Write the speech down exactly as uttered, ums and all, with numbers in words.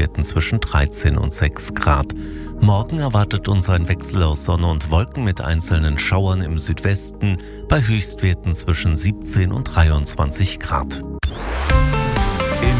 Tiefstwerten zwischen dreizehn und sechs Grad. Morgen erwartet uns ein Wechsel aus Sonne und Wolken mit einzelnen Schauern im Südwesten bei Höchstwerten zwischen siebzehn und dreiundzwanzig Grad.